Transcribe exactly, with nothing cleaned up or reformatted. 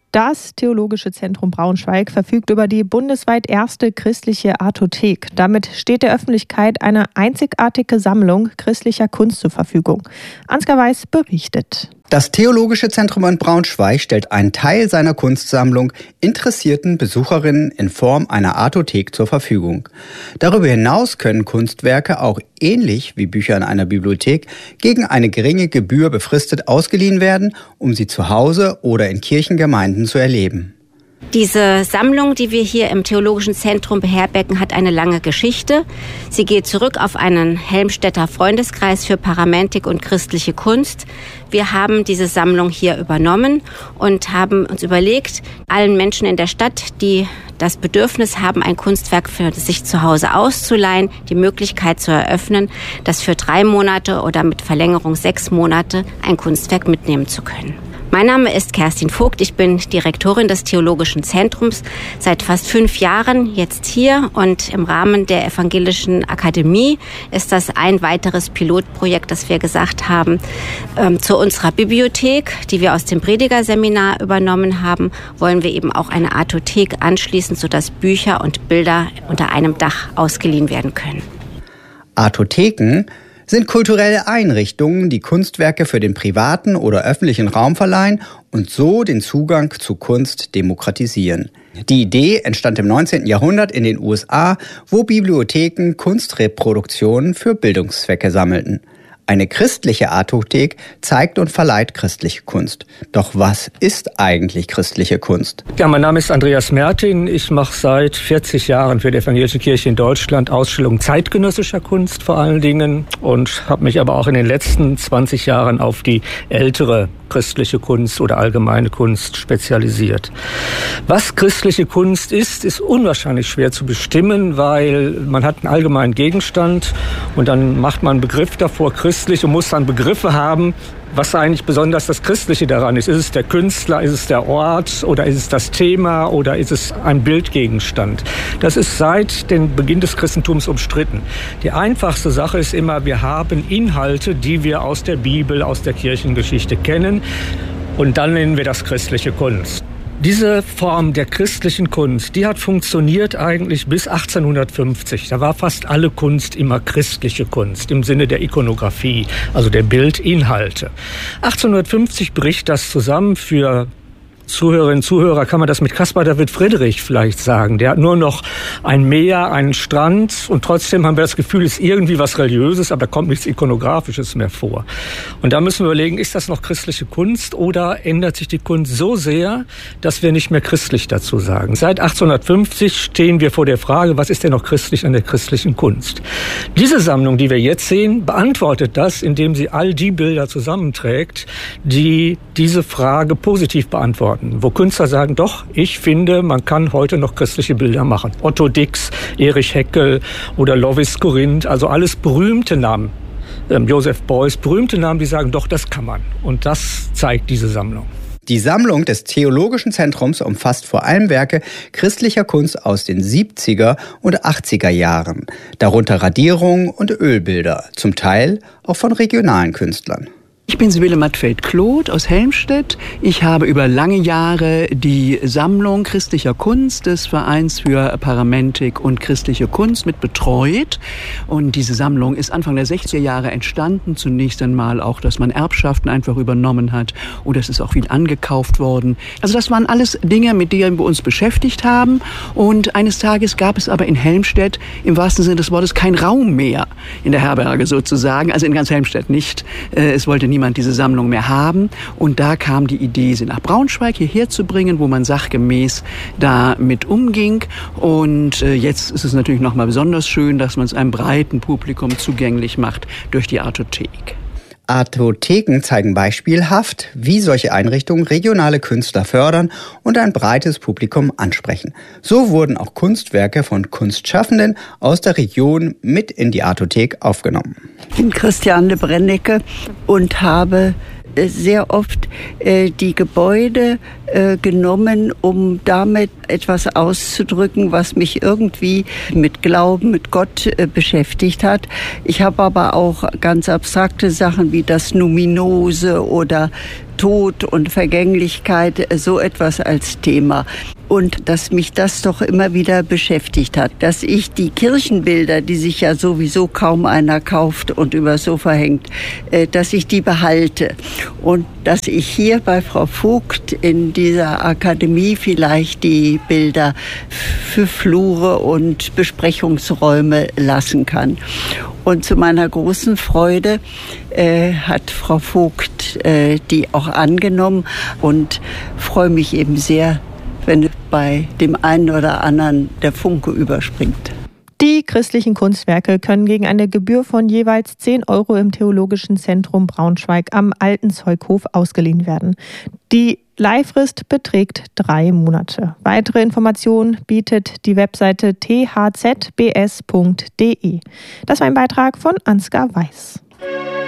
Das Theologische Zentrum Braunschweig verfügt über die bundesweit erste christliche Artothek. Damit steht der Öffentlichkeit eine einzigartige Sammlung christlicher Kunst zur Verfügung. Ansgar Weiß berichtet. Das Theologische Zentrum in Braunschweig stellt einen Teil seiner Kunstsammlung interessierten Besucherinnen in Form einer Artothek zur Verfügung. Darüber hinaus können Kunstwerke auch ähnlich wie Bücher in einer Bibliothek gegen eine geringe Gebühr befristet ausgeliehen werden, um sie zu Hause oder in Kirchengemeinden zu erleben. Diese Sammlung, die wir hier im Theologischen Zentrum beherbergen, hat eine lange Geschichte. Sie geht zurück auf einen Helmstedter Freundeskreis für Paramentik und christliche Kunst. Wir haben diese Sammlung hier übernommen und haben uns überlegt, allen Menschen in der Stadt, die das Bedürfnis haben, ein Kunstwerk für sich zu Hause auszuleihen, die Möglichkeit zu eröffnen, das für drei Monate oder mit Verlängerung sechs Monate ein Kunstwerk mitnehmen zu können. Mein Name ist Kerstin Vogt, ich bin Direktorin des Theologischen Zentrums, seit fast fünf Jahren jetzt hier, und im Rahmen der Evangelischen Akademie ist das ein weiteres Pilotprojekt, das wir gesagt haben. Ähm, zu unserer Bibliothek, die wir aus dem Predigerseminar übernommen haben, wollen wir eben auch eine Artothek anschließen, sodass Bücher und Bilder unter einem Dach ausgeliehen werden können. Artotheken sind kulturelle Einrichtungen, die Kunstwerke für den privaten oder öffentlichen Raum verleihen und so den Zugang zu Kunst demokratisieren. Die Idee entstand im neunzehnten Jahrhundert in den U S A, wo Bibliotheken Kunstreproduktionen für Bildungszwecke sammelten. Eine christliche Artothek zeigt und verleiht christliche Kunst. Doch was ist eigentlich christliche Kunst? Ja, mein Name ist Andreas Mertin. Ich mache seit vierzig Jahren für die Evangelische Kirche in Deutschland Ausstellungen zeitgenössischer Kunst vor allen Dingen und habe mich aber auch in den letzten zwanzig Jahren auf die ältere christliche Kunst oder allgemeine Kunst spezialisiert. Was christliche Kunst ist, ist unwahrscheinlich schwer zu bestimmen, weil man hat einen allgemeinen Gegenstand und dann macht man einen Begriff davor, christlich, und muss dann Begriffe haben, was eigentlich besonders das Christliche daran ist. Ist es der Künstler, ist es der Ort oder ist es das Thema oder ist es ein Bildgegenstand? Das ist seit dem Beginn des Christentums umstritten. Die einfachste Sache ist immer, wir haben Inhalte, die wir aus der Bibel, aus der Kirchengeschichte kennen, und dann nennen wir das christliche Kunst. Diese Form der christlichen Kunst, die hat funktioniert eigentlich bis achtzehnhundertfünfzig. Da war fast alle Kunst immer christliche Kunst im Sinne der Ikonographie, also der Bildinhalte. achtzehnhundertfünfzig bricht das zusammen. Für Zuhörerinnen und Zuhörer kann man das mit Caspar David Friedrich vielleicht sagen. Der hat nur noch ein Meer, einen Strand, und trotzdem haben wir das Gefühl, es ist irgendwie was Religiöses, aber da kommt nichts Ikonografisches mehr vor. Und da müssen wir überlegen, ist das noch christliche Kunst oder ändert sich die Kunst so sehr, dass wir nicht mehr christlich dazu sagen? Seit achtzehnhundertfünfzig stehen wir vor der Frage, was ist denn noch christlich an der christlichen Kunst? Diese Sammlung, die wir jetzt sehen, beantwortet das, indem sie all die Bilder zusammenträgt, die diese Frage positiv beantworten. Wo Künstler sagen, doch, ich finde, man kann heute noch christliche Bilder machen. Otto Dix, Erich Heckel oder Lovis Corinth, also alles berühmte Namen. Ähm, Joseph Beuys, berühmte Namen, die sagen, doch, das kann man. Und das zeigt diese Sammlung. Die Sammlung des Theologischen Zentrums umfasst vor allem Werke christlicher Kunst aus den siebziger und achtziger Jahren, darunter Radierungen und Ölbilder, zum Teil auch von regionalen Künstlern. Ich bin Sibylle Mattfeld-Kloth aus Helmstedt. Ich habe über lange Jahre die Sammlung christlicher Kunst des Vereins für Paramentik und christliche Kunst mit betreut. Und diese Sammlung ist Anfang der sechziger Jahre entstanden. Zunächst einmal auch, dass man Erbschaften einfach übernommen hat, oder es ist auch viel angekauft worden. Also das waren alles Dinge, mit denen wir uns beschäftigt haben. Und eines Tages gab es aber in Helmstedt im wahrsten Sinne des Wortes kein Raum mehr in der Herberge sozusagen. Also in ganz Helmstedt nicht. Es wollte niemand diese Sammlung mehr haben. Und da kam die Idee, sie nach Braunschweig hierher zu bringen, wo man sachgemäß damit umging. Und äh, jetzt ist es natürlich noch mal besonders schön, dass man es einem breiten Publikum zugänglich macht durch die Artothek. Artotheken zeigen beispielhaft, wie solche Einrichtungen regionale Künstler fördern und ein breites Publikum ansprechen. So wurden auch Kunstwerke von Kunstschaffenden aus der Region mit in die Artothek aufgenommen. Ich bin Christiane Brennecke und habe sehr oft äh, die Gebäude äh, genommen, um damit etwas auszudrücken, was mich irgendwie mit Glauben, mit Gott äh, beschäftigt hat. Ich habe aber auch ganz abstrakte Sachen wie das Numinose oder Tod und Vergänglichkeit, so etwas als Thema. Und dass mich das doch immer wieder beschäftigt hat, dass ich die Kirchenbilder, die sich ja sowieso kaum einer kauft und übers Sofa hängt, dass ich die behalte. Und dass ich hier bei Frau Vogt in dieser Akademie vielleicht die Bilder für Flure und Besprechungsräume lassen kann. Und zu meiner großen Freude äh, hat Frau Vogt äh, die auch angenommen und freue mich eben sehr, wenn bei dem einen oder anderen der Funke überspringt. Die christlichen Kunstwerke können gegen eine Gebühr von jeweils zehn Euro im Theologischen Zentrum Braunschweig am Alten Zeughof ausgeliehen werden. Die Leihfrist beträgt drei Monate. Weitere Informationen bietet die Webseite t h z b s punkt d e. Das war ein Beitrag von Ansgar Weiß.